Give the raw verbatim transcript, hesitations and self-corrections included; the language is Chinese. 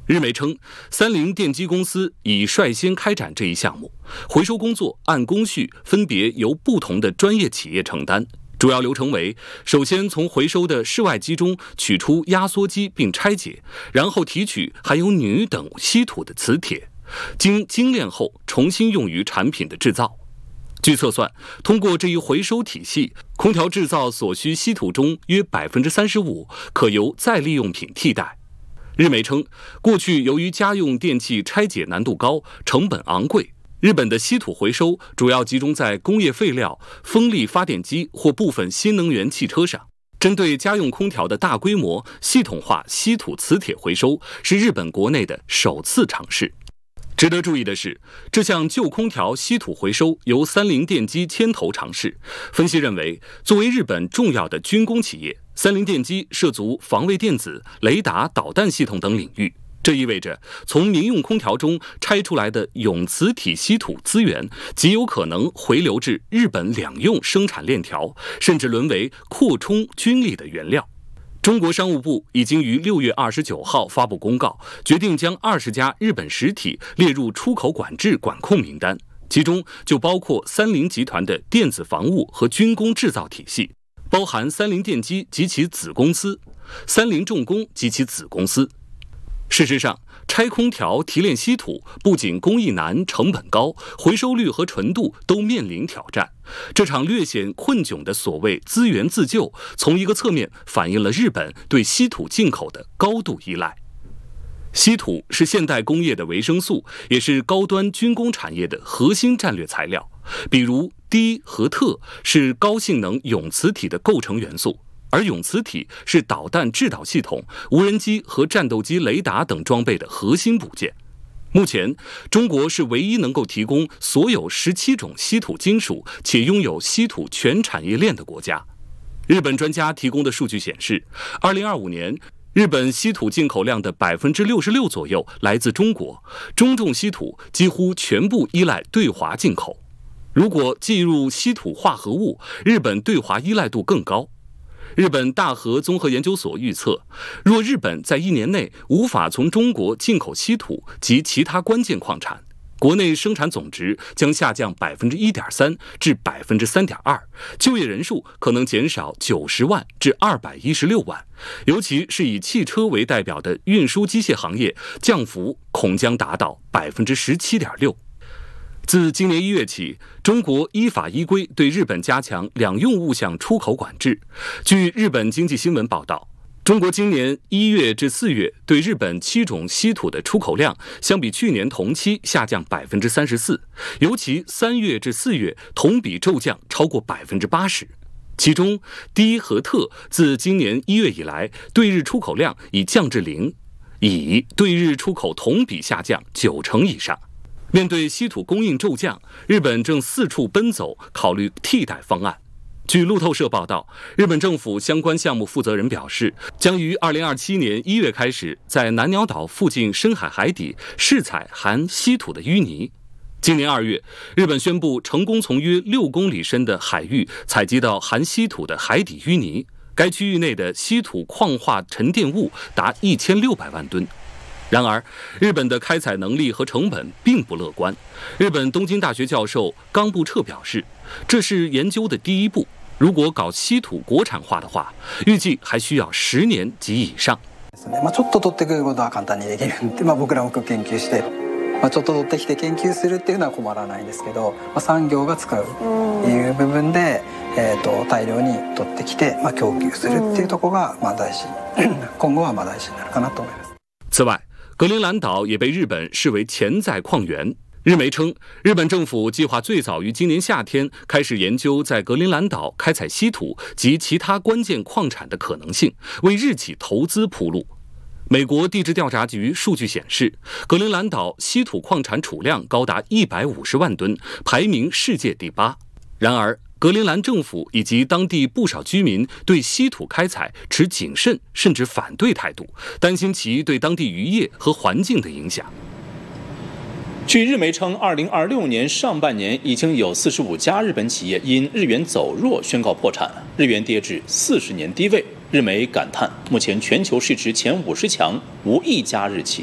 日媒称，三菱电机公司已率先开展这一项目，回收工作按工序分别由不同的专业企业承担。主要流程为：首先从回收的室外机中取出压缩机并拆解，然后提取含有铝等稀土的磁铁，经精炼后重新用于产品的制造。据测算，通过这一回收体系，空调制造所需稀土中约 百分之三十五 可由再利用品替代。日媒称，过去由于家用电器拆解难度高、成本昂贵，日本的稀土回收主要集中在工业废料、风力发电机或部分新能源汽车上。针对家用空调的大规模系统化稀土磁铁回收是日本国内的首次尝试。值得注意的是，这项旧空调稀土回收由三菱电机牵头尝试。分析认为，作为日本重要的军工企业，三菱电机涉足防卫电子、雷达、导弹系统等领域。这意味着，从民用空调中拆出来的永磁体稀土资源，极有可能回流至日本两用生产链条，甚至沦为扩充军力的原料。中国商务部已经于六月二十九号发布公告，决定将二十家日本实体列入出口管制管控名单，其中就包括三菱集团的电子防务和军工制造体系，包含三菱电机及其子公司、三菱重工及其子公司。事实上，拆空调提炼稀土不仅工艺难、成本高，回收率和纯度都面临挑战。这场略显困窘的所谓资源自救，从一个侧面反映了日本对稀土进口的高度依赖。稀土是现代工业的维生素，也是高端军工产业的核心战略材料。比如低和特是高性能永磁体的构成元素，而永磁体是导弹制导系统、无人机和战斗机雷达等装备的核心部件。目前，中国是唯一能够提供所有十七种稀土金属且拥有稀土全产业链的国家。日本专家提供的数据显示，二零二五年，日本稀土进口量的 百分之六十六 左右来自中国，中重稀土几乎全部依赖对华进口。如果计入稀土化合物，日本对华依赖度更高。日本大和综合研究所预测，若日本在一年内无法从中国进口稀土及其他关键矿产，国内生产总值将下降 百分之一点三 至 百分之三点二， 就业人数可能减少九十万至二百一十六万，尤其是以汽车为代表的运输机械行业，降幅恐将达到 百分之十七点六。自今年一月起，中国依法依规对日本加强两用物项出口管制。据日本经济新闻报道，中国今年一月至四月对日本七种稀土的出口量，相比去年同期下降 百分之三十四， 尤其三月至四月同比骤降超过 百分之八十。其中，低和特自今年一月以来对日出口量已降至零，乙对日出口同比下降九成以上。面对稀土供应骤降，日本正四处奔走，考虑替代方案。据路透社报道，日本政府相关项目负责人表示，将于二零二七年一月开始在南鸟岛附近深海海底试采含稀土的淤泥。今年二月，日本宣布成功从约六公里深的海域采集到含稀土的海底淤泥，该区域内的稀土矿化沉淀物达一千六百万吨。然而，日本的开采能力和成本并不乐观。日本东京大学教授冈部彻表示，这是研究的第一步，如果搞稀土国产化的话，预计还需要十年及以上。 まあちょっと取ってくることは簡単にできるんで、まあ僕らも研究して、まあちょっと取ってきて研究するっていうのは困らないですけど、まあ産業が使うっていう部分で、えっと大量に取ってきて、まあ供給するっていうところがまあ大事、今後はまあ大事になるかなと思います。 此外，格陵兰岛也被日本视为潜在矿源。日媒称，日本政府计划最早于今年夏天开始研究在格陵兰岛开采稀土及其他关键矿产的可能性，为日企投资铺路。美国地质调查局数据显示，格陵兰岛稀土矿产储量高达一百五十万吨，排名世界第八。然而，格陵兰政府以及当地不少居民对稀土开采持谨慎甚至反对态度，担心其对当地渔业和环境的影响。 据日媒称，二零二六年上半年已经有四十五家日本企业因日元走弱宣告破产，日元跌至四十年低位。日媒感叹，目前全球市值前五十强无一家日企。